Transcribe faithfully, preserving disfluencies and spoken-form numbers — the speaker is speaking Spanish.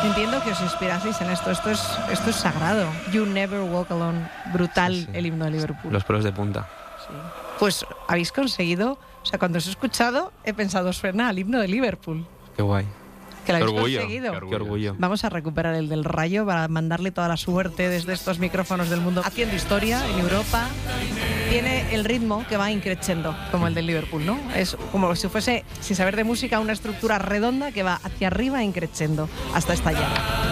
Entiendo que os inspiraseis en esto. Esto es, esto es sagrado. You Never Walk Alone. Brutal, sí, sí. El himno de Liverpool. Los pelos de punta. Sí. Pues habéis conseguido... O sea, cuando os he escuchado, he pensado, suena al himno de Liverpool. Qué guay. Que lo Qué habéis orgullo, conseguido. Qué orgullo. Qué orgullo. Vamos a recuperar el del Rayo para mandarle toda la suerte desde estos micrófonos del mundo. Haciendo historia en Europa. Tiene el ritmo que va increciendo, como el del Liverpool, ¿no? Es como si fuese, sin saber de música, una estructura redonda que va hacia arriba increciendo hasta estallar.